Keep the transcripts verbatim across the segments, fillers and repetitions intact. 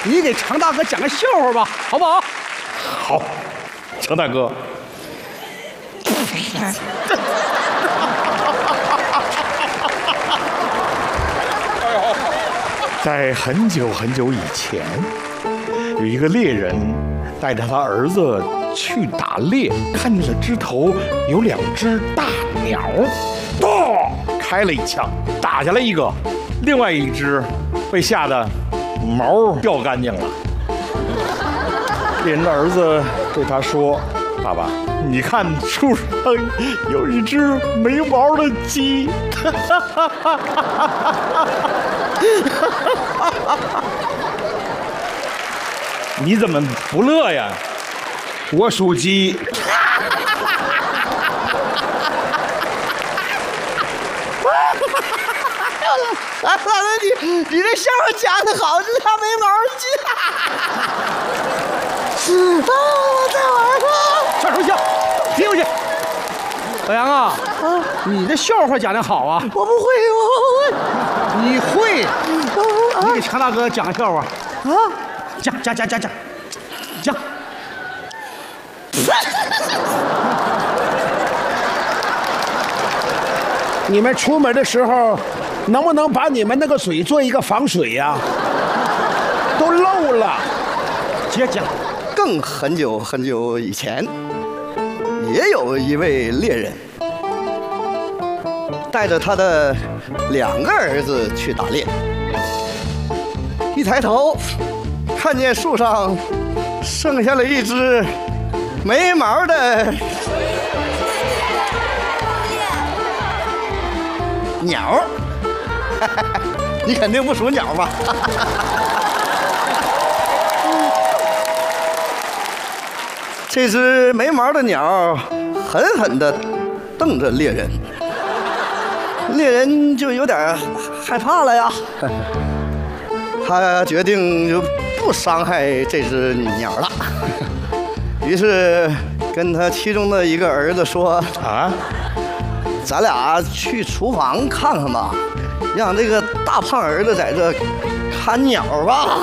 你给常大哥讲个笑话吧，好不好？ 好，常大哥。在很久很久以前，有一个猎人带着他儿子去打猎，看见了枝头有两只大鸟，咚，开了一枪，打下来一个，另外一只被吓得毛掉干净了。猎人的儿子对他说：“爸爸，你看树上有一只没毛的鸡。”你怎么不乐呀？ 我属鸡。 老师，你你这笑话讲得好，这他没毛鸡。啊，我再玩吧。 上手下，踢回去。老杨啊，啊，你这笑话讲得好啊。 我不会，我不会。 你会？ 我不。 你给常大哥讲个笑话。 啊， 讲讲讲讲讲讲。 你们出门的时候，能不能把你们那个嘴做一个防水呀、啊？都漏了。 接着讲。 更很久很久以前，也有一位猎人，带着他的两个儿子去打猎。一抬头，看见树上剩下了一只没毛的鸟。你肯定不属鸟吧？这只没毛的鸟狠狠地瞪着猎人，猎人就有点害怕了呀。他决定就不伤害这只鸟了，于是跟他其中的一个儿子说：“ 啊， 咱俩去厨房看看吧，让这个大胖儿子在这看鸟吧。”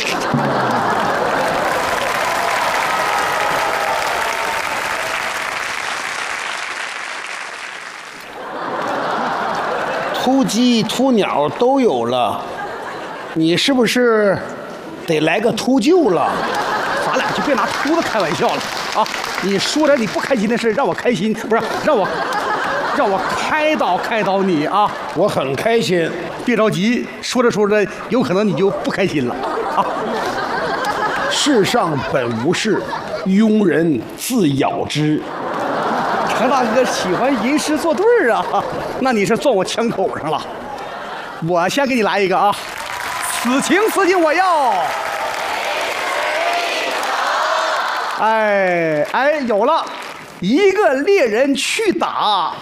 秃鸡、秃鸟都有了，你是不是得来个秃鹫了？ 咱俩就别拿秃子开玩笑了啊！你说点你不开心的事，让我开心，不是让我让我开导开导你啊！ 我很开心。 别着急，说着说着，有可能你就不开心了啊！ 世上本无事，庸人自扰之。 常大哥喜欢吟诗作对儿啊，那你是撞我枪口上了。我先给你来一个啊，此情此景我要。哎哎，有了，一个猎人去打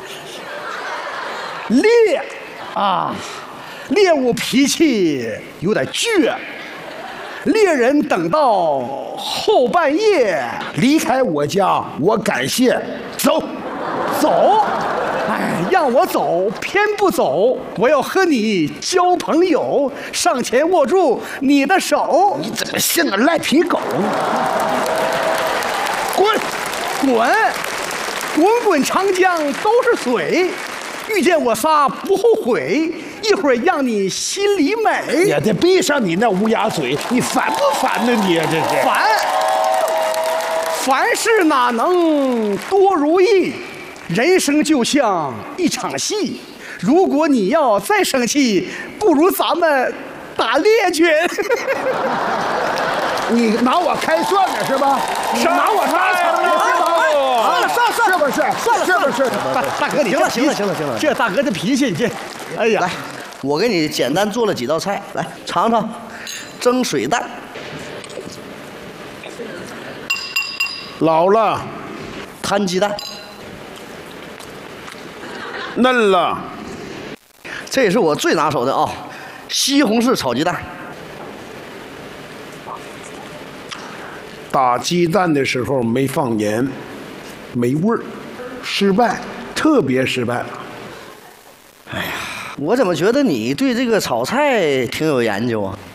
猎啊，猎物脾气有点倔。猎人等到后半夜离开我家，我感谢。走， 走，哎，让我走，偏不走。我要和你交朋友，上前握住你的手。 你怎么像个赖皮狗？ 滚，滚，滚滚长江都是水。遇见我仨不后悔，一会儿让你心里美。 也得闭上你那乌鸦嘴，你烦不烦呢？你这是烦。凡事哪能多如意？人生就像一场戏，如果你要再生气，不如咱们打猎去。 你拿我开涮呢是吧？拿我拿枪呢是吧？ 算了算了算了， 是不是？ 算了是不是？ 大大哥，你行了行了行了行了， 这大哥这脾气，这，哎呀， 来，我给你简单做了几道菜，来尝尝，蒸水蛋。 老了， 摊鸡蛋， 嫩了， 这也是我最拿手的啊、哦，西红柿炒鸡蛋。 打鸡蛋的时候没放盐，没味儿，失败，特别失败。 哎呀，我怎么觉得你对这个炒菜挺有研究啊？